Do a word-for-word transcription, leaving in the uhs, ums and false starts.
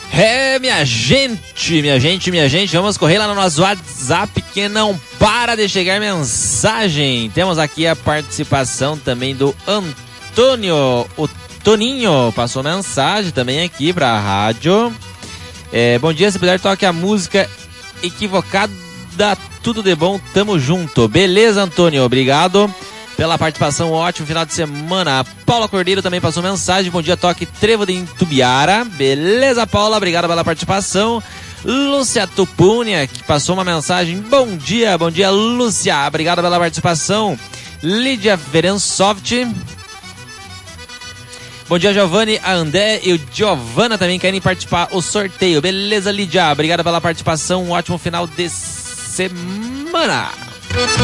É, minha gente, minha gente, minha gente, vamos correr lá no nosso WhatsApp que não para de chegar mensagem. Temos aqui a participação também do Antônio, o Toninho passou mensagem também aqui pra rádio. É, bom dia, se puder toque a música Equivocada, tudo de bom, tamo junto. Beleza, Antônio, obrigado pela participação, ótimo final de semana. A Paula Cordeiro também passou mensagem, bom dia, toque Trevo de Intubiara. Beleza, Paula, obrigado pela participação. Lúcia Tupúnia, que passou uma mensagem, bom dia, bom dia, Lúcia, obrigado pela participação. Lídia Verensoft, bom dia, Giovanni, a André e o Giovana também querem participar do sorteio. Beleza, Lídia, obrigado pela participação, um ótimo final de semana.